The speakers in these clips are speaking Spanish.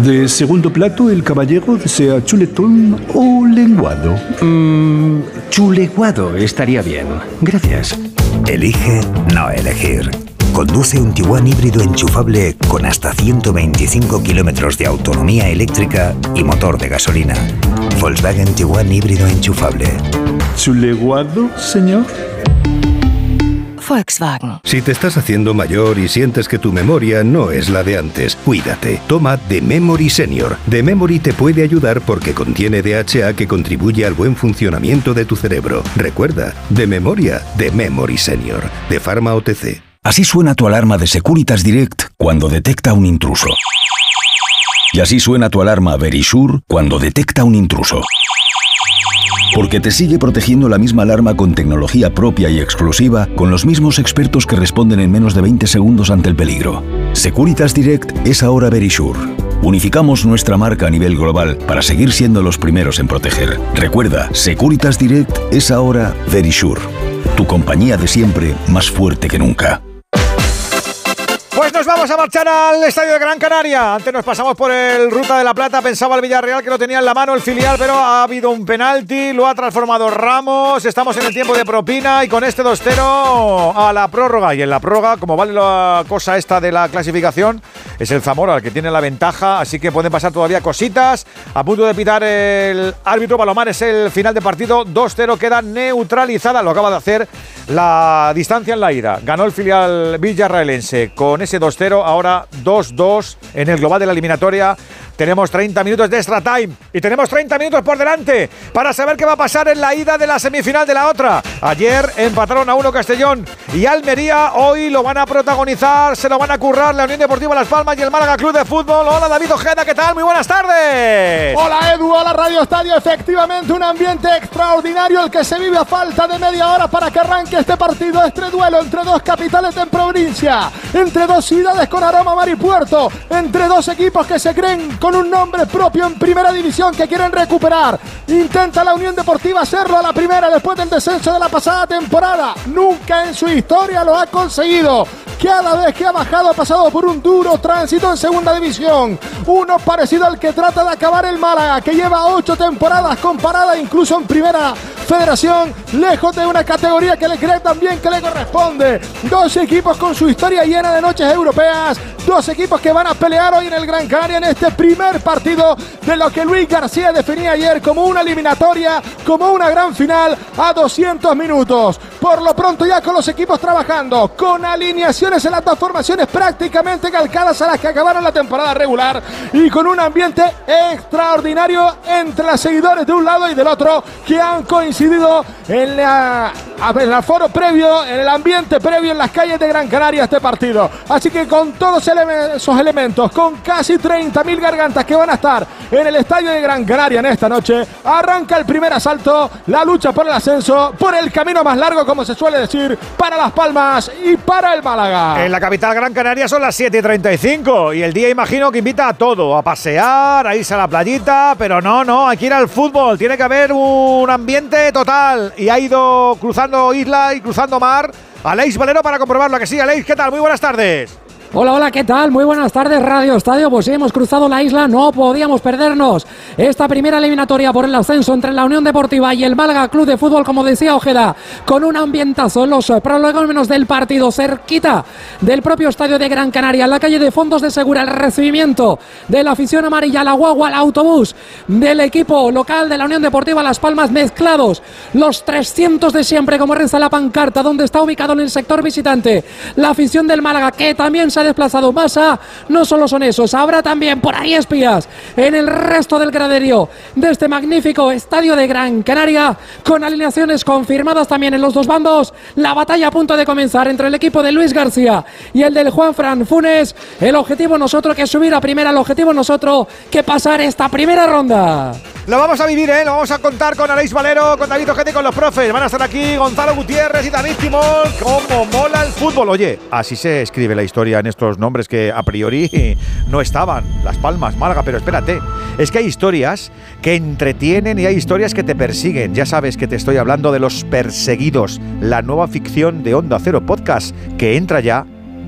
De segundo plato, el caballero desea chuletón o lenguado. Chuleguado estaría bien. Gracias. Elige no elegir. Conduce un Tiguan híbrido enchufable con hasta 125 kilómetros de autonomía eléctrica y motor de gasolina. Volkswagen Tiguan híbrido enchufable. ¿Chuleguado, señor? Volkswagen. Si te estás haciendo mayor y sientes que tu memoria no es la de antes, cuídate. Toma The Memory Senior. The Memory te puede ayudar porque contiene DHA que contribuye al buen funcionamiento de tu cerebro. Recuerda, de memoria, The Memory Senior, de Pharma OTC. Así suena tu alarma de Securitas Direct cuando detecta un intruso. Y así suena tu alarma Verisure cuando detecta un intruso. Porque te sigue protegiendo la misma alarma con tecnología propia y exclusiva, con los mismos expertos que responden en menos de 20 segundos ante el peligro. Securitas Direct es ahora Verisure. Unificamos nuestra marca a nivel global para seguir siendo los primeros en proteger. Recuerda, Securitas Direct es ahora Verisure. Tu compañía de siempre, más fuerte que nunca. Pues nos vamos a marchar al estadio de Gran Canaria. Antes nos pasamos por el Ruta de la Plata. Pensaba el Villarreal que lo tenía en la mano el filial, pero ha habido un penalti, lo ha transformado Ramos. Estamos en el tiempo de propina y con este 2-0 a la prórroga. Y en la prórroga, como vale la cosa esta de la clasificación, es el Zamora el que tiene la ventaja, así que pueden pasar todavía cositas. A punto de pitar el árbitro Palomares el final de partido. 2-0 queda neutralizada. Lo acaba de hacer la distancia en la ida. Ganó el filial villarrealense con ese 2-0, ahora 2-2 en el global de la eliminatoria. Tenemos 30 minutos de extra time y tenemos 30 minutos por delante para saber qué va a pasar en la ida de la semifinal de la otra. Ayer empataron a 1 Castellón y Almería. Hoy lo van a protagonizar, se lo van a currar la Unión Deportiva Las Palmas y el Málaga Club de Fútbol. Hola David Ojeda, ¿qué tal? Muy buenas tardes. Hola Edu, hola Radio Estadio. Efectivamente, un ambiente extraordinario el que se vive a falta de media hora para que arranque este partido, este duelo entre dos capitales de provincia, entre dos ciudades con aroma mar y puerto, entre dos equipos que se creen con un nombre propio en primera división, que quieren recuperar. Intenta la Unión Deportiva hacerlo a la primera después del descenso de la pasada temporada. Nunca en su historia lo ha conseguido. Cada vez que ha bajado ha pasado por un duro tránsito en segunda división. Uno parecido al que trata de acabar el Málaga, que lleva 8 temporadas comparada incluso en primera federación, lejos de una categoría que le cree también que le corresponde. Dos equipos con su historia llena de noches europeas. Dos equipos que van a pelear hoy en el Gran Canaria en este primer partido de lo que Luis García definía ayer como una eliminatoria, como una gran final a 200 minutos. Por lo pronto ya con los equipos trabajando, con alineaciones en las dos formaciones prácticamente calcadas a las que acabaron la temporada regular y con un ambiente extraordinario entre los seguidores de un lado y del otro que han coincidido en el aforo previo, en el ambiente previo en las calles de Gran Canaria este partido. Así que con todos esos elementos, con casi 30.000 gargantas que van a estar en el estadio de Gran Canaria en esta noche, arranca el primer asalto, la lucha por el ascenso, por el camino más largo, como se suele decir, para Las Palmas y para el Málaga. En la capital Gran Canaria son las 7:35 y el día imagino que invita a todo, a pasear, a irse a la playita, pero no, hay que ir al fútbol, tiene que haber un ambiente total y ha ido cruzando isla y cruzando mar Aleix Valero para comprobarlo, que sí. Aleix, ¿qué tal? Muy buenas tardes. Hola, ¿qué tal? Muy buenas tardes, Radio Estadio. Pues sí, hemos cruzado la isla, no podíamos perdernos esta primera eliminatoria por el ascenso entre la Unión Deportiva y el Málaga Club de Fútbol, como decía Ojeda, con un ambientazo en los prolegómenos del partido, cerquita del propio estadio de Gran Canaria, en la calle de Fondos de Segura, el recibimiento de la afición amarilla, la guagua, el autobús del equipo local de la Unión Deportiva Las Palmas, mezclados los 300 de siempre, como reza la pancarta, donde está ubicado en el sector visitante la afición del Málaga, que también se desplazado más a, no solo son esos, habrá también por ahí espías en el resto del graderío de este magnífico estadio de Gran Canaria, con alineaciones confirmadas también en los dos bandos. La batalla a punto de comenzar entre el equipo de Luis García y el del Juanfran Funes. El objetivo nosotros que subir a primera, el objetivo nosotros que pasar esta primera ronda. Lo vamos a vivir, lo vamos a contar con Aleix Valero, con David Ojeda y con los profes. Van a estar aquí Gonzalo Gutiérrez y David Timón. ¡Cómo mola el fútbol! Oye, así se escribe la historia en estos nombres que a priori no estaban. Las Palmas, Málaga, pero espérate. Es que hay historias que entretienen y hay historias que te persiguen. Ya sabes que te estoy hablando de Los Perseguidos, la nueva ficción de Onda Cero Podcast, que entra ya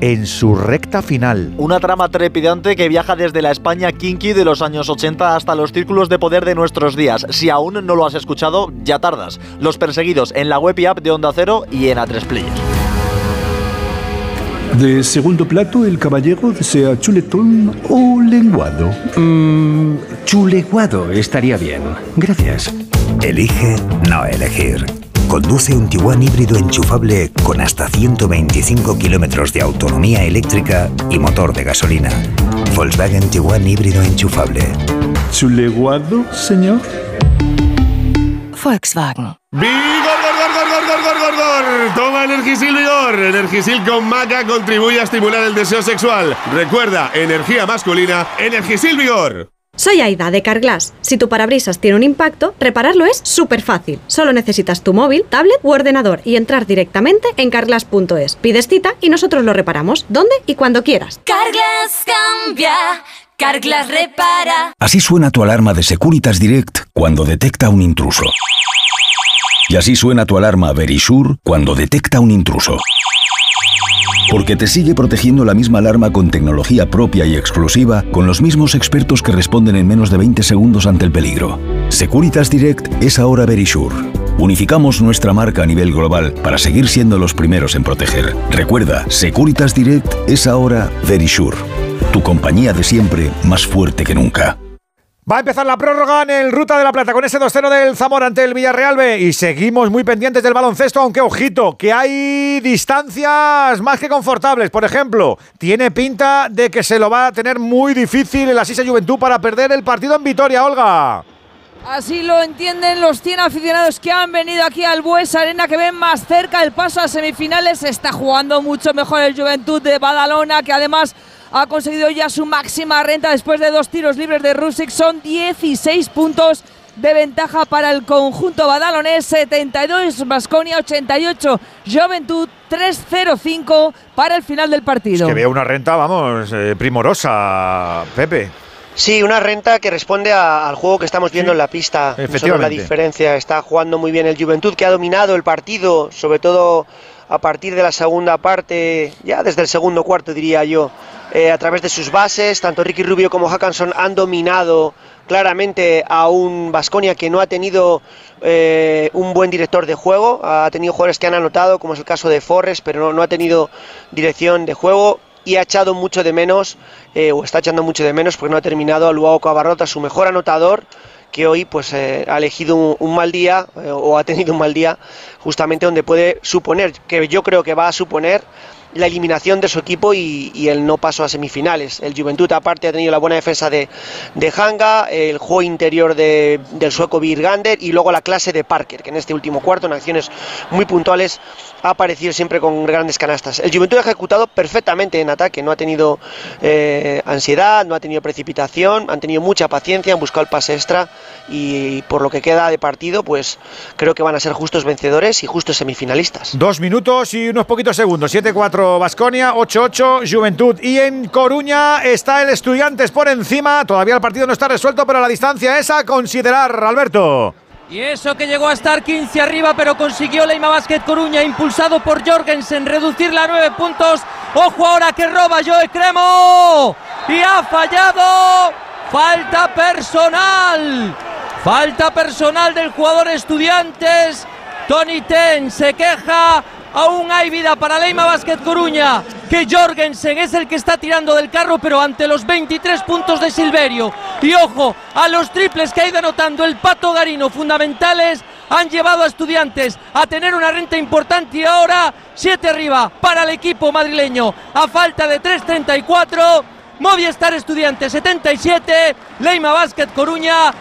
en su recta final. Una trama trepidante que viaja desde la España kinky de los años 80 hasta los círculos de poder de nuestros días. Si aún no lo has escuchado, ya tardas. Los Perseguidos, en la web y app de Onda Cero y en A3 Player. De segundo plato, el caballero desea chuletón o lenguado. Chuleguado estaría bien. Gracias. Elige no elegir. Conduce un Tiguan híbrido enchufable con hasta 125 kilómetros de autonomía eléctrica y motor de gasolina. Volkswagen Tiguan híbrido enchufable. ¿Chuleguado, señor? Volkswagen. ¡Vigor! Toma Energisil Vigor. Energisil con maca contribuye a estimular el deseo sexual. Recuerda, energía masculina, Energisil Vigor. Soy Aida, de Carglass. Si tu parabrisas tiene un impacto, repararlo es súper fácil. Solo necesitas tu móvil, tablet u ordenador y entrar directamente en carglass.es. Pides cita y nosotros lo reparamos, donde y cuando quieras. Carglass cambia, Carglass repara. Así suena tu alarma de Securitas Direct cuando detecta un intruso. Y así suena tu alarma Verisure cuando detecta un intruso. Porque te sigue protegiendo la misma alarma con tecnología propia y exclusiva, con los mismos expertos que responden en menos de 20 segundos ante el peligro. Securitas Direct es ahora Verisure. Unificamos nuestra marca a nivel global para seguir siendo los primeros en proteger. Recuerda, Securitas Direct es ahora Verisure. Tu compañía de siempre, más fuerte que nunca. Va a empezar la prórroga en el Ruta de la Plata con ese 2-0 del Zamora ante el Villarreal B y seguimos muy pendientes del baloncesto, aunque ojito, que hay distancias más que confortables. Por ejemplo, tiene pinta de que se lo va a tener muy difícil el Asís Juventud para perder el partido en Vitoria, Olga. Así lo entienden los 100 aficionados que han venido aquí al Buesa Arena, que ven más cerca el paso a semifinales. Está jugando mucho mejor el Juventud de Badalona, que además ha conseguido ya su máxima renta después de 2 tiros libres de Rusic. Son 16 puntos de ventaja para el conjunto badalonés, 72 Baskonia, 88 Juventud, 3-0-5 para el final del partido. Es que veo una renta, vamos, primorosa, Pepe. Sí, una renta que responde al juego que estamos viendo en la pista. Efectivamente. La diferencia, está jugando muy bien el Juventud, que ha dominado el partido, sobre todo a partir de la segunda parte, ya desde el segundo cuarto diría yo. A través de sus bases, tanto Ricky Rubio como Hackanson han dominado claramente a un Baskonia que no ha tenido un buen director de juego. Ha tenido jugadores que han anotado, como es el caso de Forrest, pero no ha tenido dirección de juego y ha echado mucho de menos, o está echando mucho de menos, porque no ha terminado a Luao Cabarrota, su mejor anotador, que hoy pues ha elegido un mal día, o ha tenido un mal día, justamente donde puede suponer, que yo creo que va a suponer, la eliminación de su equipo y el no paso a semifinales. El Juventud aparte ha tenido la buena defensa de Hanga, el juego interior del sueco Birgander y luego la clase de Parker, que en este último cuarto, en acciones muy puntuales, ha aparecido siempre con grandes canastas. El Juventud ha ejecutado perfectamente en ataque, no ha tenido ansiedad, no ha tenido precipitación, han tenido mucha paciencia, han buscado el pase extra y por lo que queda de partido, pues creo que van a ser justos vencedores y justos semifinalistas. 2 minutos y unos poquitos segundos, 7-4 Baskonia, 8-8 Juventud. Y en Coruña está el Estudiantes por encima. Todavía el partido no está resuelto, pero la distancia es a considerar, Alberto. Y eso que llegó a estar 15 arriba, pero consiguió Leima Basket Coruña, impulsado por Jorgensen, reducirla a 9 puntos. Ojo ahora que roba Joe Cremo y ha fallado. Falta personal. Falta personal del jugador Estudiantes. Tony Ten se queja. Aún hay vida para Leima Basket Coruña, que Jorgensen es el que está tirando del carro, pero ante los 23 puntos de Silverio. Y ojo, a los triples que ha ido anotando el Pato Garino, fundamentales, han llevado a Estudiantes a tener una renta importante y ahora 7 arriba para el equipo madrileño. A falta de 3.34, Movistar Estudiantes 77, Leima Basket Coruña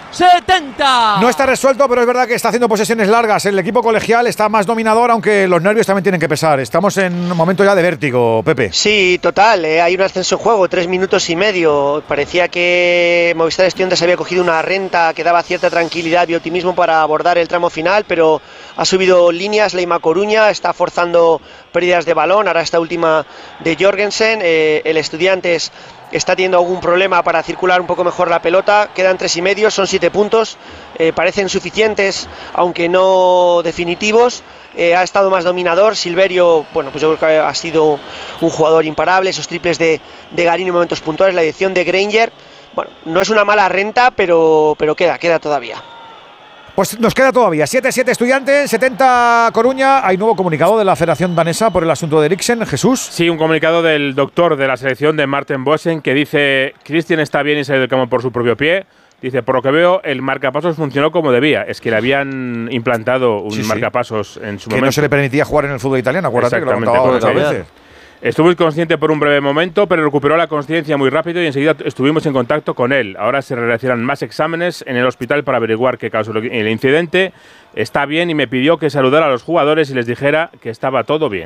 70. No está resuelto, pero es verdad que está haciendo posesiones largas. El equipo colegial está más dominador, aunque los nervios también tienen que pesar. Estamos en un momento ya de vértigo, Pepe. Sí, total. Hay un ascenso en juego, 3 minutos y medio. Parecía que Movistar Estudiantes había cogido una renta que daba cierta tranquilidad y optimismo para abordar el tramo final, pero ha subido líneas Leima Coruña, está forzando pérdidas de balón. Ahora esta última de Jorgensen. El Estudiantes está teniendo algún problema para circular un poco mejor la pelota. Quedan 3,5, son 7 puntos, parecen suficientes, aunque no definitivos. Ha estado más dominador. Silverio, bueno, pues yo creo que ha sido un jugador imparable. Esos triples de Garín en momentos puntuales, la edición de Granger. Bueno, no es una mala renta, pero queda todavía. Pues nos queda todavía 7-7 Estudiantes, 70 Coruña. Hay nuevo comunicado de la Federación Danesa por el asunto de Eriksen. Jesús. Sí, un comunicado del doctor de la selección, de Marten Bosen, que dice: Christian está bien y sale del campo por su propio pie. Dice: por lo que veo, el marcapasos funcionó como debía. Es que le habían implantado un marcapasos en su momento. Que no se le permitía jugar en el fútbol italiano, acuérdate que lo han contado muchas veces. Estuvo inconsciente por un breve momento, pero recuperó la consciencia muy rápido y enseguida estuvimos en contacto con él. Ahora se realizarán más exámenes en el hospital para averiguar qué causó el incidente. Está bien y me pidió que saludara a los jugadores y les dijera que estaba todo bien.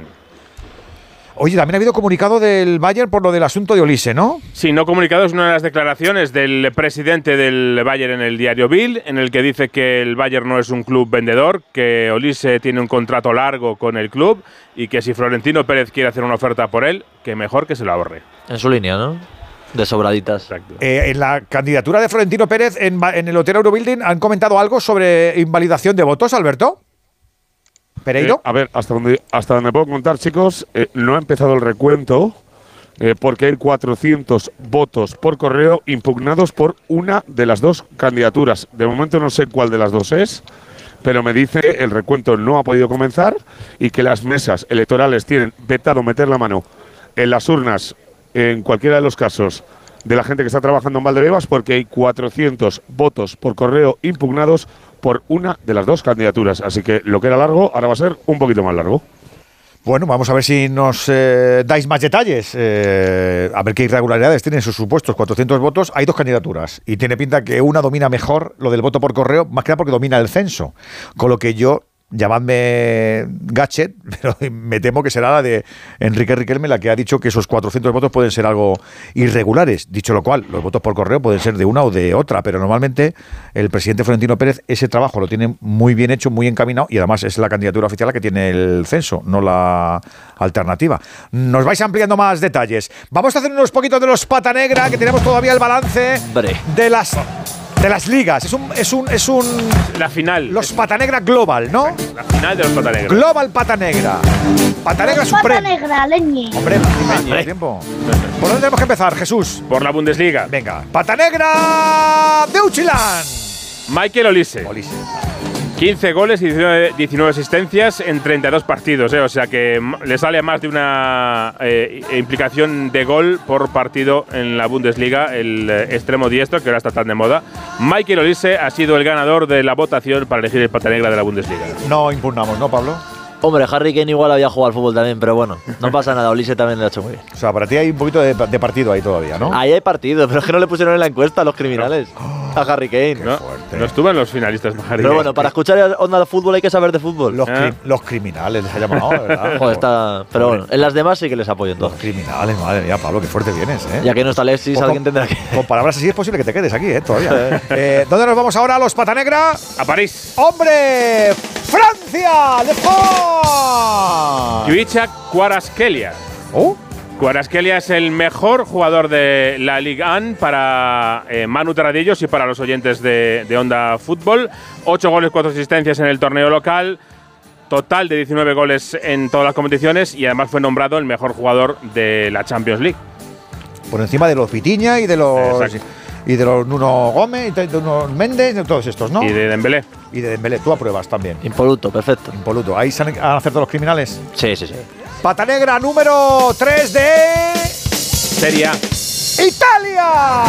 Oye, también ha habido comunicado del Bayern por lo del asunto de Olise, ¿no? Sí, no comunicado, es una de las declaraciones del presidente del Bayern en el diario Bild, en el que dice que el Bayern no es un club vendedor, que Olise tiene un contrato largo con el club y que si Florentino Pérez quiere hacer una oferta por él, que mejor que se lo ahorre. En su línea, ¿no? De sobraditas. Exacto. En la candidatura de Florentino Pérez en el Hotel Eurobuilding han comentado algo sobre invalidación de votos, Alberto. ¿Pereiro? A ver, hasta donde puedo contar, chicos, no ha empezado el recuento porque hay 400 votos por correo impugnados por una de las dos candidaturas. De momento no sé cuál de las dos es, pero me dice el recuento no ha podido comenzar y que las mesas electorales tienen vetado meter la mano en las urnas en cualquiera de los casos de la gente que está trabajando en Valdebebas porque hay 400 votos por correo impugnados por una de las dos candidaturas. Así que lo que era largo ahora va a ser un poquito más largo. Bueno, vamos a ver si nos dais más detalles. A ver qué irregularidades tienen sus supuestos 400 votos. Hay dos candidaturas y tiene pinta que una domina mejor lo del voto por correo, más que nada porque domina el censo. Con lo que yo, llamadme gadget, pero me temo que será la de Enrique Riquelme la que ha dicho que esos 400 votos pueden ser algo irregulares. Dicho lo cual, los votos por correo pueden ser de una o de otra, pero normalmente el presidente Florentino Pérez ese trabajo lo tiene muy bien hecho, muy encaminado y además es la candidatura oficial la que tiene el censo, no la alternativa. Nos vais ampliando más detalles. Vamos a hacer unos poquitos de los pata negra, que tenemos todavía el balance de las ligas. Es un la final. Los pata negra global, ¿no? La final de los pata negra. Global pata negra. Pata negra suprema. Pata negra, leñe. Hombre, dime, tiempo. ¿Por dónde tenemos que empezar, Jesús? Por la Bundesliga. Venga. Pata negra de Deutschland. Michael Olise. 15 goles y 19 asistencias en 32 partidos, o sea que le sale más de una implicación de gol por partido en la Bundesliga, el extremo diestro, que ahora está tan de moda. Michael Olise ha sido el ganador de la votación para elegir el pata negra de la Bundesliga. No impugnamos, ¿no, Pablo? Hombre, Harry Kane igual había jugado al fútbol también, pero bueno, no pasa nada, Olise también lo ha hecho muy bien. O sea, para ti hay un poquito de partido ahí todavía, ¿no? Ahí hay partido, pero es que no le pusieron en la encuesta a los criminales. A Harry Kane. No estuvo en los finalistas, Harry Kane. Pero bueno, para escuchar Onda de Fútbol hay que saber de fútbol. Los criminales les ha llamado, ¿verdad? Joder, pero bueno, en las demás sí que les apoyo entonces. Los criminales, madre mía, Pablo, qué fuerte vienes, ¿eh? Ya que no está Alexis, alguien tendrá que… Con palabras así es posible que te quedes aquí, todavía. ¿Dónde nos vamos ahora, los pata negra? A París. ¡Hombre! ¡Francia! ¡De France! Kvicha Kvaratskhelia. Kvaratskhelia es el mejor jugador de la Ligue 1 para Manu Terradillos y para los oyentes de Onda Fútbol. 8 goles, 4 asistencias en el torneo local. Total de 19 goles en todas las competiciones y además fue nombrado el mejor jugador de la Champions League. Por encima de los Vitinha y de los… Y de los Nuno Gómez, y de Nuno Méndez, de todos estos, ¿no? Y de Dembélé. Y de Dembélé. Tú apruebas también. Impoluto, perfecto. Impoluto. ¿Ahí han acertado los criminales? Sí. Pata negra número 3 de… Serie A. ¡Italia!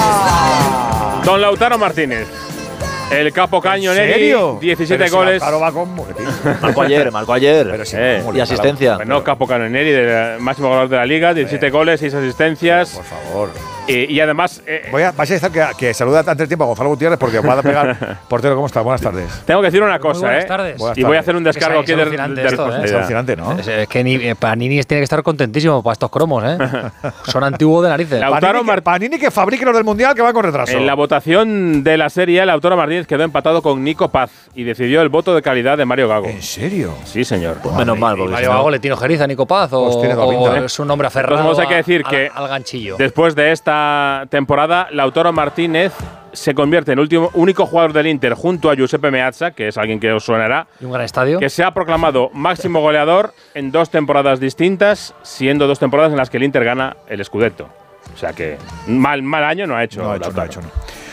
Don Lautaro Martínez. El capo Cañoneri, 17 goles. Lautaro va con Marcó ayer. Pero sí, y asistencia. Bueno, capo Cañoneri, máximo goleador de la liga, 17 goles, 6 asistencias. Por favor. Y además… vais a decir que saluda antes de tiempo a Gonzalo Gutiérrez porque va a pegar… Portero, ¿cómo estás? Buenas tardes. Tengo que decir una cosa, buenas tardes. Y voy a hacer un descargo aquí de responsabilidad. Es alucinante, ¿no? Es que Panini tiene que estar contentísimo para estos cromos, ¿eh? Son antiguos de narices. Panini que fabrique los del Mundial que va con retraso. En la votación de la serie, Lautaro Martínez quedó empatado con Nico Paz y decidió el voto de calidad de Mario Gago. ¿En serio? Sí, señor. Pues menos mal. ¿Mario Gago le tiene ojeriza a Nico Paz o es un nombre aferrado hay que decir que al ganchillo? Después de esta esta temporada, Lautaro Martínez se convierte en el único jugador del Inter junto a Giuseppe Meazza, que es alguien que os sonará. Y un gran estadio. Que se ha proclamado máximo goleador en 2 temporadas distintas, siendo 2 temporadas en las que el Inter gana el Scudetto. O sea que mal año no ha hecho. No ha hecho, no.